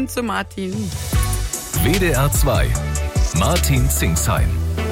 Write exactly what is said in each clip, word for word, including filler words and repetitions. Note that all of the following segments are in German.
Morgen zu Martin. W D R zwei. Martin Zingsheim.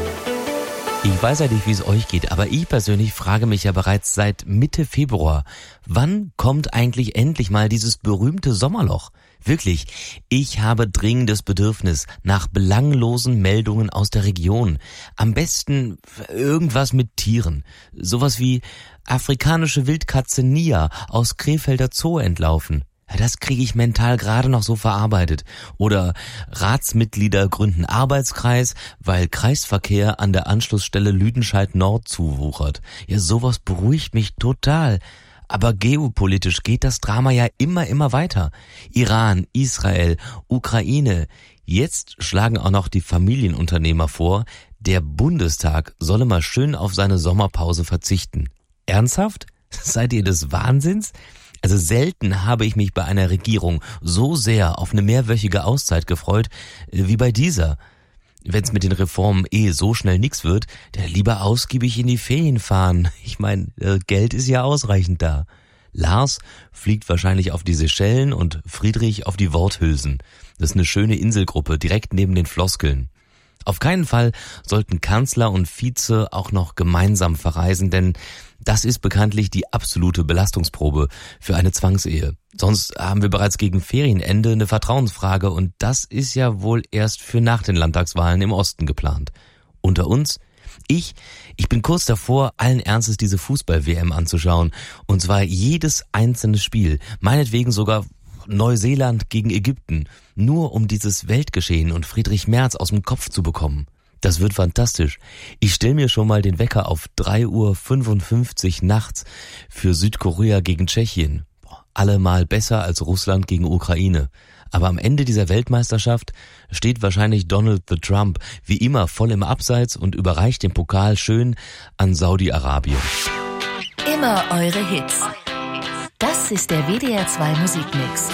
Ich weiß ja nicht, wie es euch geht, aber ich persönlich frage mich ja bereits seit Mitte Februar, wann kommt eigentlich endlich mal dieses berühmte Sommerloch? Wirklich, ich habe dringendes Bedürfnis nach belanglosen Meldungen aus der Region. Am besten irgendwas mit Tieren. Sowas wie afrikanische Wildkatze Nia aus Krefelder Zoo entlaufen. Das kriege ich mental gerade noch so verarbeitet. Oder Ratsmitglieder gründen Arbeitskreis, weil Kreisverkehr an der Anschlussstelle Lüdenscheid Nord zuwuchert. Ja, sowas beruhigt mich total. Aber geopolitisch geht das Drama ja immer, immer weiter. Iran, Israel, Ukraine. Jetzt schlagen auch noch die Familienunternehmer vor, der Bundestag solle mal schön auf seine Sommerpause verzichten. Ernsthaft? Seid ihr des Wahnsinns? Also selten habe ich mich bei einer Regierung so sehr auf eine mehrwöchige Auszeit gefreut wie bei dieser. Wenn's mit den Reformen eh so schnell nix wird, der lieber ausgiebig in die Ferien fahren. Ich meine, Geld ist ja ausreichend da. Lars fliegt wahrscheinlich auf die Seychellen und Friedrich auf die Worthülsen. Das ist eine schöne Inselgruppe direkt neben den Floskeln. Auf keinen Fall sollten Kanzler und Vize auch noch gemeinsam verreisen, denn das ist bekanntlich die absolute Belastungsprobe für eine Zwangsehe. Sonst haben wir bereits gegen Ferienende eine Vertrauensfrage und das ist ja wohl erst für nach den Landtagswahlen im Osten geplant. Unter uns, ich, ich bin kurz davor, allen Ernstes diese Fußball-W M anzuschauen und zwar jedes einzelne Spiel, meinetwegen sogar Neuseeland gegen Ägypten, nur um dieses Weltgeschehen und Friedrich Merz aus dem Kopf zu bekommen. Das wird fantastisch. Ich stelle mir schon mal den Wecker auf drei Uhr fünfundfünfzig nachts für Südkorea gegen Tschechien. Allemal besser als Russland gegen Ukraine. Aber am Ende dieser Weltmeisterschaft steht wahrscheinlich Donald the Trump wie immer voll im Abseits und überreicht den Pokal schön an Saudi-Arabien. Immer eure Hits. Das ist der W D R zwei Musikmix.